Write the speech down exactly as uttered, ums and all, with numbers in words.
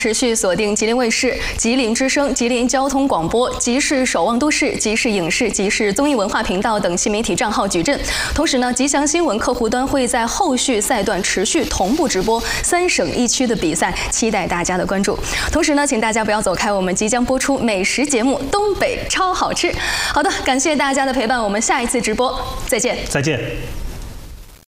持续锁定吉林卫视、吉林之声、吉林交通广播、吉视守望都市、吉视影视、吉视综艺文化频道等新媒体账号矩阵。同时呢，吉祥新闻客户端会在后续赛段持续同步直播三省一区的比赛，期待大家的关注。同时呢，请大家不要走开，我们即将播出美食节目《东北超好吃》。好的，感谢大家的陪伴，我们下一次直播再见。 再见。